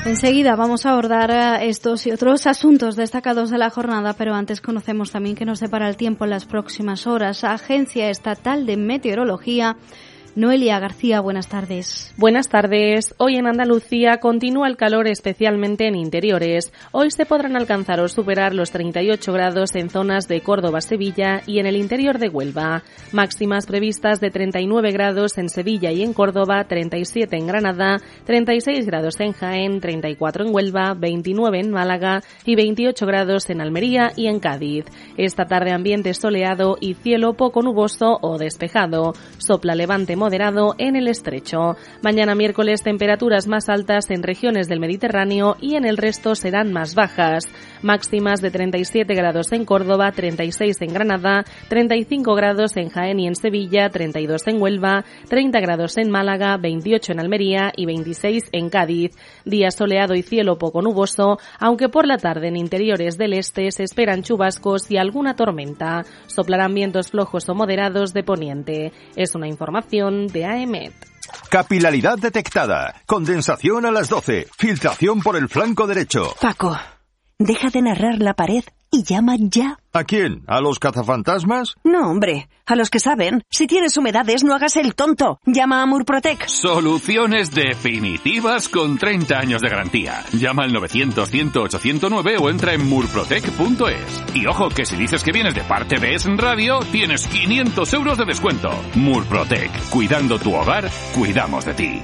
Enseguida vamos a abordar estos y otros asuntos destacados de la jornada, pero antes conocemos también qué nos depara el tiempo en las próximas horas. Agencia Estatal de Meteorología. Noelia García, buenas tardes. Buenas tardes. Hoy en Andalucía continúa el calor, especialmente en interiores. Hoy se podrán alcanzar o superar los 38 grados en zonas de Córdoba, Sevilla y en el interior de Huelva. Máximas previstas de 39 grados en Sevilla y en Córdoba, 37 en Granada, 36 grados en Jaén, 34 en Huelva, 29 en Málaga y 28 grados en Almería y en Cádiz. Esta tarde ambiente soleado y cielo poco nuboso o despejado. Sopla levante moderado en el estrecho. Mañana miércoles temperaturas más altas en regiones del Mediterráneo y en el resto serán más bajas. Máximas de 37 grados en Córdoba, 36 en Granada, 35 grados en Jaén y en Sevilla, 32 en Huelva, 30 grados en Málaga, 28 en Almería y 26 en Cádiz. Día soleado y cielo poco nuboso, aunque por la tarde en interiores del este se esperan chubascos y alguna tormenta. Soplarán vientos flojos o moderados de poniente. Es una información de AEMET. Capilaridad detectada. Condensación a las 12. Filtración por el flanco derecho. Paco, deja de narrar la pared y llama ya. ¿A quién? ¿A los cazafantasmas? No, hombre, a los que saben. Si tienes humedades, no hagas el tonto. Llama a Murprotec. Soluciones definitivas con 30 años de garantía. Llama al 900-100-809 o entra en murprotec.es. Y ojo, que si dices que vienes de parte de Es Radio, tienes 500 euros de descuento. Murprotec. Cuidando tu hogar, cuidamos de ti.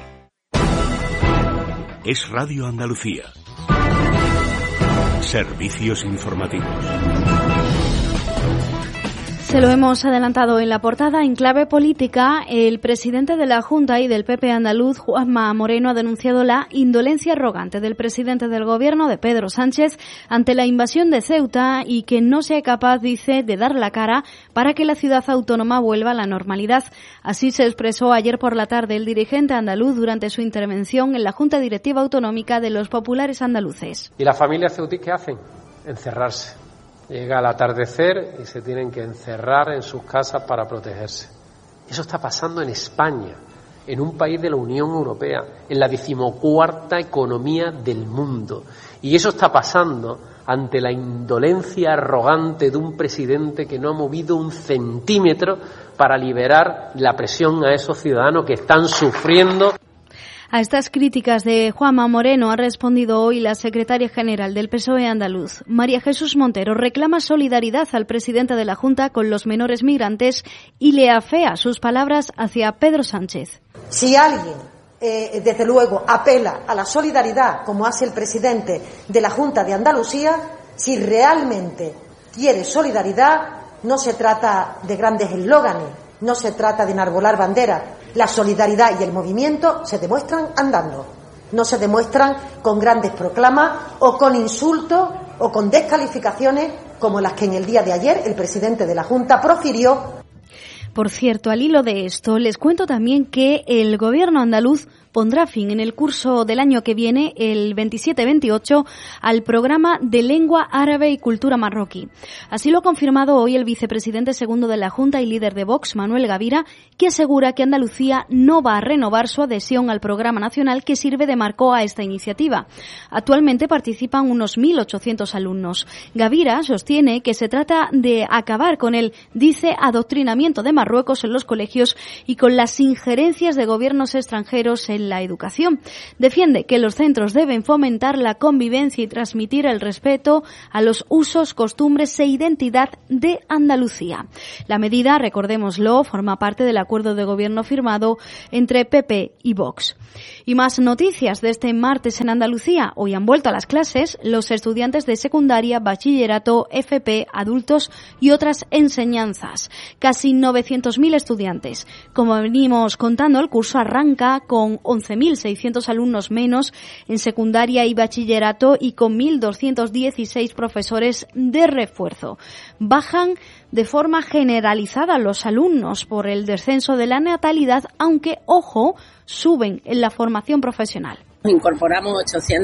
Es Radio Andalucía. Servicios informativos. Se lo hemos adelantado en la portada. En clave política, el presidente de la Junta y del PP andaluz, Juanma Moreno, ha denunciado la indolencia arrogante del presidente del Gobierno, de Pedro Sánchez, ante la invasión de Ceuta y que no sea capaz, dice, de dar la cara para que la ciudad autónoma vuelva a la normalidad. Así se expresó ayer por la tarde el dirigente andaluz durante su intervención en la Junta Directiva Autonómica de los Populares Andaluces. ¿Y las familias ceutí qué hacen? Encerrarse. Llega el atardecer y se tienen que encerrar en sus casas para protegerse. Eso está pasando en España, en un país de la Unión Europea, en la 14ª economía del mundo. Y eso está pasando ante la indolencia arrogante de un presidente que no ha movido un centímetro para liberar la presión a esos ciudadanos que están sufriendo. A estas críticas de Juanma Moreno ha respondido hoy la secretaria general del PSOE andaluz. María Jesús Montero reclama solidaridad al presidente de la Junta con los menores migrantes y le afea sus palabras hacia Pedro Sánchez. Si alguien, desde luego, apela a la solidaridad, como hace el presidente de la Junta de Andalucía, si realmente quiere solidaridad, no se trata de grandes eslóganes, no se trata de enarbolar banderas. La solidaridad y el movimiento se demuestran andando, no se demuestran con grandes proclamas o con insultos o con descalificaciones como las que en el día de ayer el presidente de la Junta profirió. Por cierto, al hilo de esto, les cuento también que el gobierno andaluz pondrá fin en el curso del año que viene, el 27-28, al programa de lengua árabe y cultura marroquí. Así lo ha confirmado hoy el vicepresidente segundo de la Junta y líder de Vox, Manuel Gavira, que asegura que Andalucía no va a renovar su adhesión al programa nacional que sirve de marco a esta iniciativa. Actualmente participan unos 1.800 alumnos. Gavira sostiene que se trata de acabar con el, dice, adoctrinamiento de Marruecos en los colegios y con las injerencias de gobiernos extranjeros en la educación. Defiende que los centros deben fomentar la convivencia y transmitir el respeto a los usos, costumbres e identidad de Andalucía. La medida, recordémoslo, forma parte del acuerdo de gobierno firmado entre PP y Vox. Y más noticias de este martes en Andalucía. Hoy han vuelto a las clases los estudiantes de secundaria, bachillerato, FP, adultos y otras enseñanzas. Casi 900.000 estudiantes. Como venimos contando, el curso arranca con 11.600 alumnos menos en secundaria y bachillerato y con 1.216 profesores de refuerzo. Bajan de forma generalizada los alumnos por el descenso de la natalidad, aunque, ojo, suben en la formación profesional. Incorporamos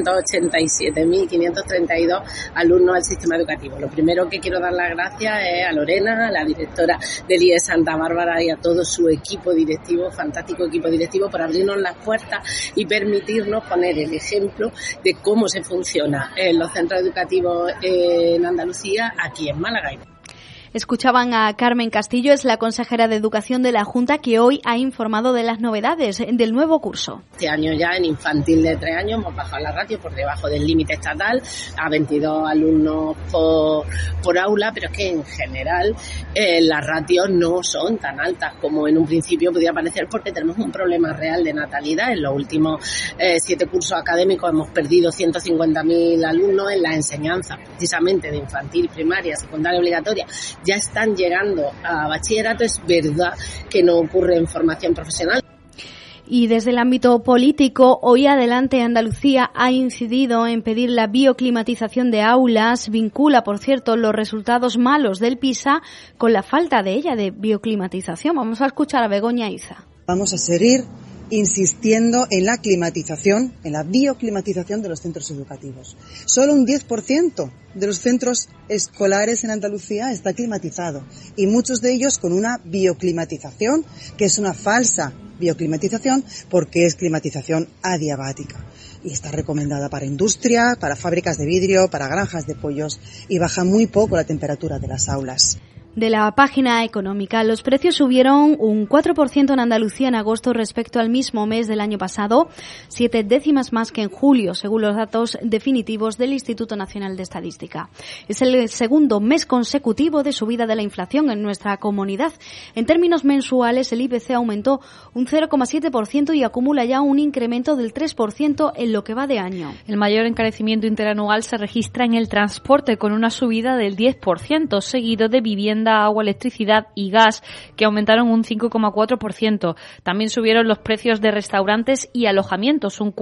887.532 alumnos al sistema educativo. Lo primero que quiero dar las gracias es a Lorena, a la directora del IE Santa Bárbara y a todo su equipo directivo, fantástico equipo directivo, por abrirnos las puertas y permitirnos poner el ejemplo de cómo se funciona en los centros educativos en Andalucía, aquí en Málaga. Escuchaban a Carmen Castillo, es la consejera de Educación de la Junta, que hoy ha informado de las novedades del nuevo curso. Este año ya en infantil de 3 años hemos bajado la ratio por debajo del límite estatal a 22 alumnos por aula, pero es que en general las ratios no son tan altas como en un principio podía parecer, porque tenemos un problema real de natalidad. En los últimos 7 cursos académicos hemos perdido 150.000 alumnos en la enseñanza, precisamente de infantil, primaria, secundaria obligatoria. Ya están llegando a bachillerato. Es verdad que no ocurre en formación profesional. Y desde el ámbito político, hoy Adelante Andalucía ha incidido en pedir la bioclimatización de aulas. Vincula, por cierto, los resultados malos del PISA con la falta de ella de bioclimatización. Vamos a escuchar a Begoña Iza. Vamos a seguir insistiendo en la climatización, en la bioclimatización de los centros educativos. Solo un 10% de los centros escolares en Andalucía está climatizado, y muchos de ellos con una bioclimatización que es una falsa bioclimatización, porque es climatización adiabática y está recomendada para industria, para fábricas de vidrio, para granjas de pollos, y baja muy poco la temperatura de las aulas. De la página económica, los precios subieron un 4% en Andalucía en agosto respecto al mismo mes del año pasado, 7 décimas más que en julio, según los datos definitivos del Instituto Nacional de Estadística. Es el segundo mes consecutivo de subida de la inflación en nuestra comunidad. En términos mensuales, el IPC aumentó un 0,7% y acumula ya un incremento del 3% en lo que va de año. El mayor encarecimiento interanual se registra en el transporte, con una subida del 10%, seguido de vivienda, agua, electricidad y gas, que aumentaron un 5,4%. También subieron los precios de restaurantes y alojamientos, un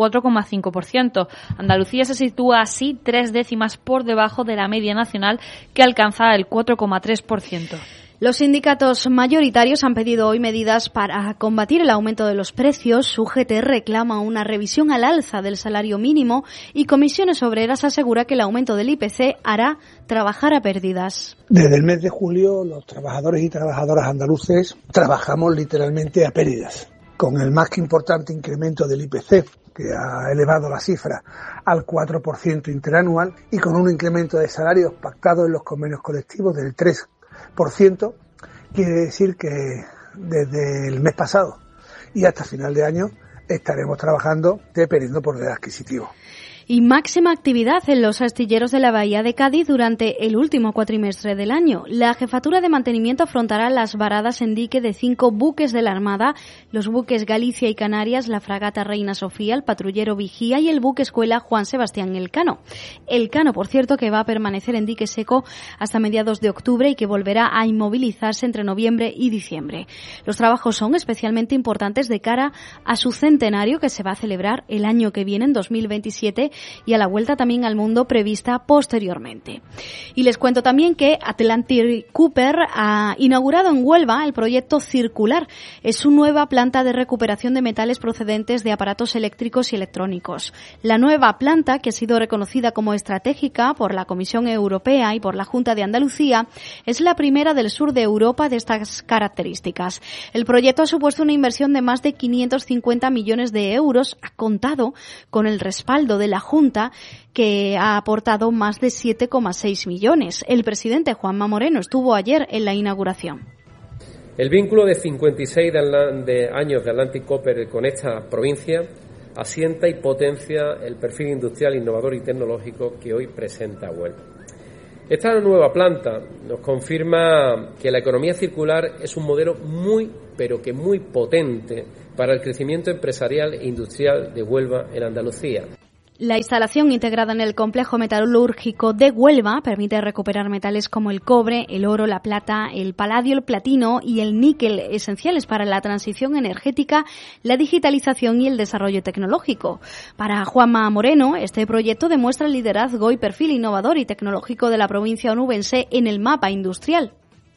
4,5%. Andalucía se sitúa así 3 décimas por debajo de la media nacional, que alcanza el 4,3%. Los sindicatos mayoritarios han pedido hoy medidas para combatir el aumento de los precios. UGT reclama una revisión al alza del salario mínimo y Comisiones Obreras asegura que el aumento del IPC hará trabajar a pérdidas. Desde el mes de julio, los trabajadores y trabajadoras andaluces trabajamos literalmente a pérdidas, con el más que importante incremento del IPC, que ha elevado la cifra al 4% interanual, y con un incremento de salarios pactado en los convenios colectivos del 3%. Quiere decir que desde el mes pasado y hasta final de año estaremos trabajando perdiendo poder adquisitivo. Y máxima actividad en los astilleros de la Bahía de Cádiz durante el último cuatrimestre del año. La Jefatura de Mantenimiento afrontará las varadas en dique de 5 buques de la Armada, los buques Galicia y Canarias, la fragata Reina Sofía, el patrullero Vigía y el buque escuela Juan Sebastián Elcano. Elcano, por cierto, que va a permanecer en dique seco hasta mediados de octubre y que volverá a inmovilizarse entre noviembre y diciembre. Los trabajos son especialmente importantes de cara a su centenario, que se va a celebrar el año que viene, en 2027, y a la vuelta también al mundo prevista posteriormente. Y les cuento también que Atlantic Cooper ha inaugurado en Huelva el proyecto Circular. Es su nueva planta de recuperación de metales procedentes de aparatos eléctricos y electrónicos. La nueva planta, que ha sido reconocida como estratégica por la Comisión Europea y por la Junta de Andalucía, es la primera del sur de Europa de estas características. El proyecto ha supuesto una inversión de más de 550 millones de euros, ha contado con el respaldo de la Junta, que ha aportado más de 7,6 millones. El presidente Juanma Moreno estuvo ayer en la inauguración. El vínculo de 56 años de Atlantic Copper con esta provincia asienta y potencia el perfil industrial, innovador y tecnológico que hoy presenta Huelva. Esta nueva planta nos confirma que la economía circular es un modelo muy, pero que muy potente para el crecimiento empresarial e industrial de Huelva en Andalucía. La instalación integrada en el complejo metalúrgico de Huelva permite recuperar metales como el cobre, el oro, la plata, el paladio, el platino y el níquel, esenciales para la transición energética, la digitalización y el desarrollo tecnológico. Para Juanma Moreno, este proyecto demuestra el liderazgo y perfil innovador y tecnológico de la provincia onubense en el mapa industrial.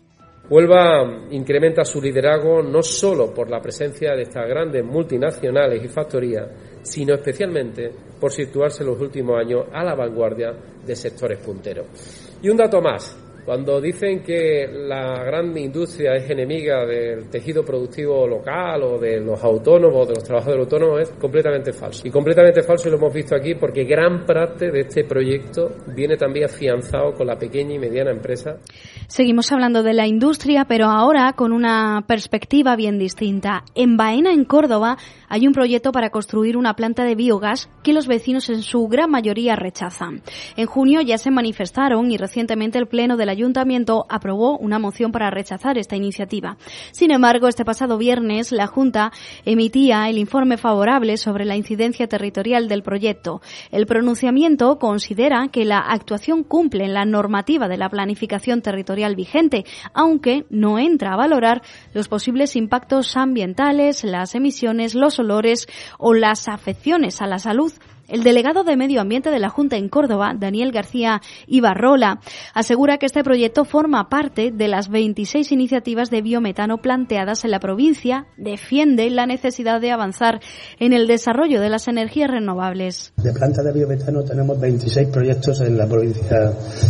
Huelva incrementa su liderazgo no solo por la presencia de estas grandes multinacionales y factorías, sino especialmente por situarse en los últimos años a la vanguardia de sectores punteros. Y un dato más. Cuando dicen que la gran industria es enemiga del tejido productivo local o de los autónomos, de los trabajadores autónomos, es completamente falso. Y completamente falso, y lo hemos visto aquí, porque gran parte de este proyecto viene también afianzado con la pequeña y mediana empresa. Seguimos hablando de la industria, pero ahora con una perspectiva bien distinta. En Baena, en Córdoba, hay un proyecto para construir una planta de biogás que los vecinos en su gran mayoría rechazan. En junio ya se manifestaron y recientemente el Pleno del Ayuntamiento aprobó una moción para rechazar esta iniciativa. Sin embargo, este pasado viernes la Junta emitía el informe favorable sobre la incidencia territorial del proyecto. El pronunciamiento considera que la actuación cumple en la normativa de la planificación territorial vigente, aunque no entra a valorar los posibles impactos ambientales, las emisiones, los olores o las afecciones a la salud. El delegado de Medio Ambiente de la Junta en Córdoba, Daniel García Ibarrola, asegura que este proyecto forma parte de las 26 iniciativas de biometano planteadas en la provincia. Defiende la necesidad de avanzar en el desarrollo de las energías renovables. De planta de biometano tenemos 26 proyectos en la provincia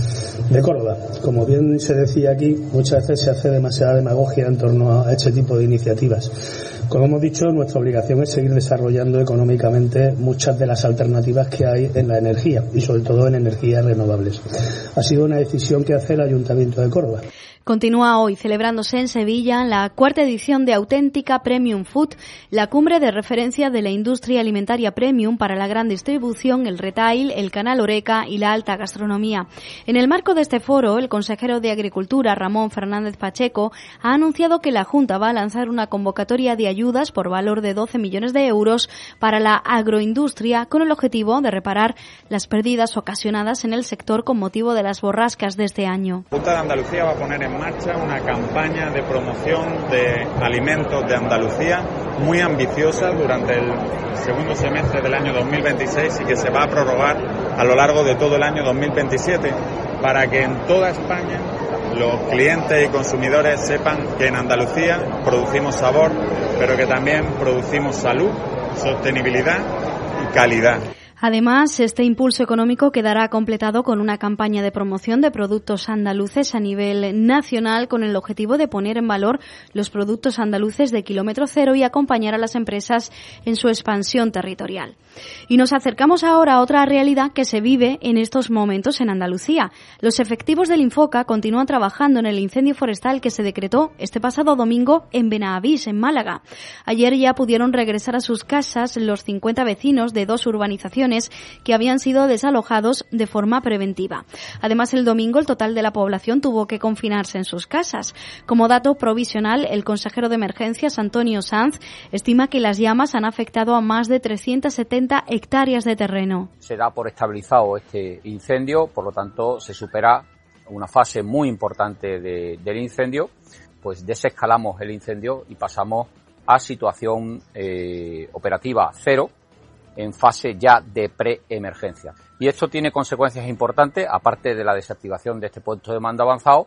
de Córdoba. Como bien se decía aquí, muchas veces se hace demasiada demagogia en torno a este tipo de iniciativas. Como hemos dicho, nuestra obligación es seguir desarrollando económicamente muchas de las alternativas que hay en la energía y sobre todo en energías renovables. Ha sido una decisión que hace el Ayuntamiento de Córdoba. Continúa hoy celebrándose en Sevilla la cuarta edición de Auténtica Premium Food, la cumbre de referencia de la industria alimentaria premium para la gran distribución, el retail, el canal Horeca y la alta gastronomía. En el marco de este foro, el consejero de Agricultura, Ramón Fernández Pacheco, ha anunciado que la Junta va a lanzar una convocatoria de ayudas por valor de 12 millones de euros para la agroindustria con el objetivo de reparar las pérdidas ocasionadas en el sector con motivo de las borrascas de este año. La Junta de Andalucía va a poner en marcha una campaña de promoción de alimentos de Andalucía muy ambiciosa durante el segundo semestre del año 2026 y que se va a prorrogar a lo largo de todo el año 2027 para que en toda España los clientes y consumidores sepan que en Andalucía producimos sabor, pero que también producimos salud, sostenibilidad y calidad. Además, este impulso económico quedará completado con una campaña de promoción de productos andaluces a nivel nacional con el objetivo de poner en valor los productos andaluces de kilómetro cero y acompañar a las empresas en su expansión territorial. Y nos acercamos ahora a otra realidad que se vive en estos momentos en Andalucía. Los efectivos del Infoca continúan trabajando en el incendio forestal que se decretó este pasado domingo en Benavís, en Málaga. Ayer ya pudieron regresar a sus casas los 50 vecinos de dos urbanizaciones que habían sido desalojados de forma preventiva. Además, el domingo el total de la población tuvo que confinarse en sus casas. Como dato provisional, el consejero de Emergencias, Antonio Sanz, estima que las llamas han afectado a más de 370 hectáreas de terreno. Se da por estabilizado este incendio, por lo tanto se supera una fase muy importante del incendio, pues desescalamos el incendio y pasamos a situación operativa cero, en fase ya de preemergencia. Y esto tiene consecuencias importantes, aparte de la desactivación de este punto de mando avanzado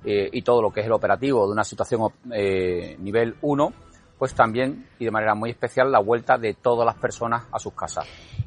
y todo lo que es el operativo de una situación nivel 1, pues también y de manera muy especial la vuelta de todas las personas a sus casas.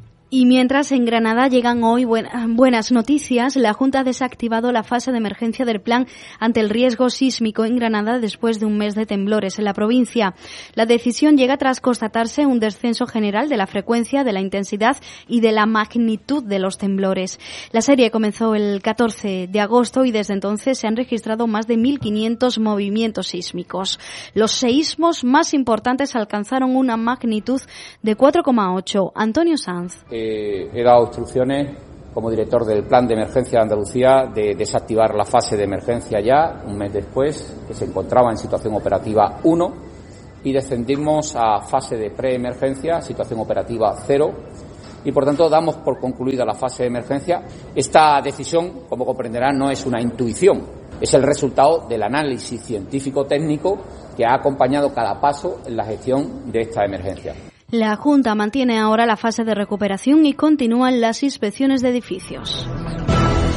Y mientras en Granada llegan hoy buenas noticias, la Junta ha desactivado la fase de emergencia del plan ante el riesgo sísmico en Granada después de un mes de temblores en la provincia. La decisión llega tras constatarse un descenso general de la frecuencia, de la intensidad y de la magnitud de los temblores. La serie comenzó el 14 de agosto y desde entonces se han registrado más de 1.500 movimientos sísmicos. Los seísmos más importantes alcanzaron una magnitud de 4,8. Antonio Sanz. He dado instrucciones como director del Plan de Emergencia de Andalucía de desactivar la fase de emergencia ya, un mes después, que se encontraba en situación operativa 1, y descendimos a fase de preemergencia, situación operativa 0, y por tanto damos por concluida la fase de emergencia. Esta decisión, como comprenderán, no es una intuición, es el resultado del análisis científico-técnico que ha acompañado cada paso en la gestión de esta emergencia. La Junta mantiene ahora la fase de recuperación y continúan las inspecciones de edificios.